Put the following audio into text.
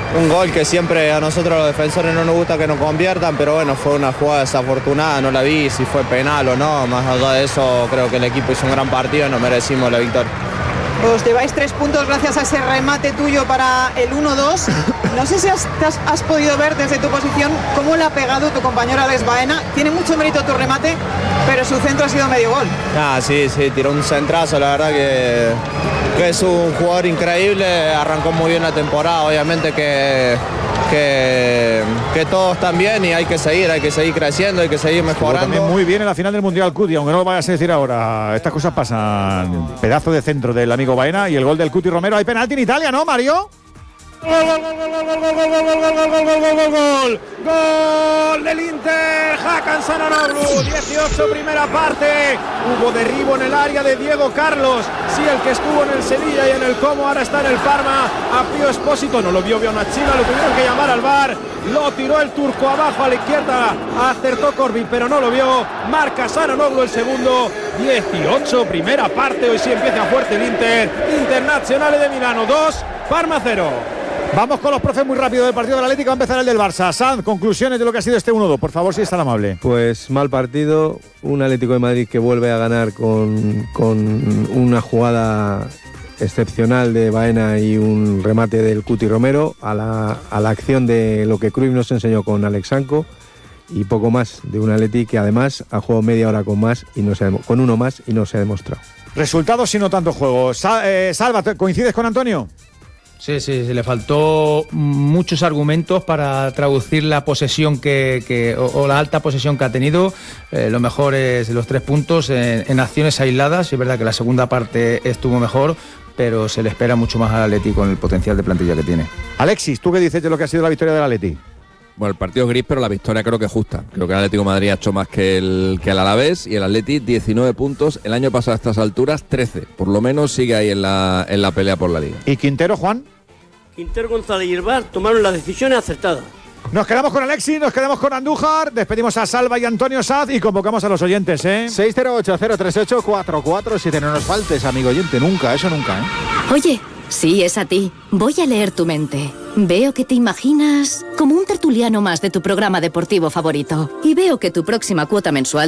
Un gol que siempre a nosotros los defensores no nos gusta que nos conviertan, pero bueno, fue una jugada desafortunada, no la vi si fue penal o no. Más allá de eso, creo que el equipo hizo un gran partido y nos merecimos la victoria. Os lleváis 3 puntos gracias a ese remate tuyo para el 1-2. No sé si has podido ver desde tu posición cómo le ha pegado tu compañero Alex Baena. Tiene mucho mérito tu remate, pero su centro ha sido medio gol. Sí, tiró un centrazo, la verdad que es un jugador increíble, arrancó muy bien la temporada, obviamente que todos están bien y hay que seguir creciendo, hay que seguir mejorando. También muy bien en la final del Mundial Cuti, aunque no lo vayas a decir ahora, estas cosas pasan. Pedazo de centro del amigo Baena y el gol del Cuti Romero. Hay penalti en Italia, ¿no, Mario? Gol del Inter, Hakan Çalhanoğlu, 18 primera parte. Hubo derribo en el área de Diego Carlos, sí, el que estuvo en el Sevilla y en el Como, ahora está en el Parma. A Pío Espósito no lo vio Bonachina, lo tuvieron que llamar al VAR. Lo tiró el turco abajo a la izquierda, acertó Corbin pero no lo vio. Marca Çalhanoğlu el segundo. 18 primera parte, hoy sí empieza fuerte el Inter. Internazionale de Milano 2, Parma 0. Vamos con los profes muy rápido del partido del Atlético. Va a empezar el del Barça. Sanz, conclusiones de lo que ha sido este 1-2, por favor, si es tan amable. Pues mal partido, un Atlético de Madrid que vuelve a ganar con una jugada excepcional de Baena y un remate del Cuti Romero a la acción de lo que Cruyff nos enseñó con Alex Sanko, y poco más de un Atleti que además ha jugado media hora con uno más y no se ha demostrado. Resultados y no tanto juego. Salva, ¿coincides con Antonio? Sí, le faltó muchos argumentos para traducir la posesión o la alta posesión que ha tenido. Lo mejor es los 3 puntos en acciones aisladas. Es verdad que la segunda parte estuvo mejor, pero se le espera mucho más al Atleti con el potencial de plantilla que tiene. Alexis, ¿tú qué dices de lo que ha sido la victoria del Atleti? Bueno, el partido es gris, pero la victoria creo que es justa. Creo que el Atlético de Madrid ha hecho más que el Alavés, y el Atleti 19 puntos. El año pasado a estas alturas 13. Por lo menos sigue ahí en la pelea por la Liga. ¿Y Quintero, Juan? Quintero, González y el VAR tomaron las decisiones acertadas. Nos quedamos con Alexis, nos quedamos con Andújar, despedimos a Salva y Antonio Saz y convocamos a los oyentes, 608-038-447. No nos faltes, amigo oyente, nunca, eso nunca, Oye, sí, es a ti. Voy a leer tu mente. Veo que te imaginas como un tertuliano más de tu programa deportivo favorito. Y veo que tu próxima cuota mensual